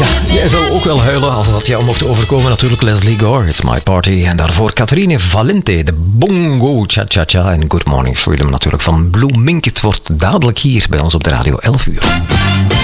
Ja, jij zou ook wel huilen als dat jou mocht overkomen. Natuurlijk Leslie Gore, It's My Party. En daarvoor Catherine Valente, de Bongo Cha-Cha-Cha. En Good Morning Freedom natuurlijk van Blue Mink. Het wordt dadelijk hier bij ons op de radio 11 uur.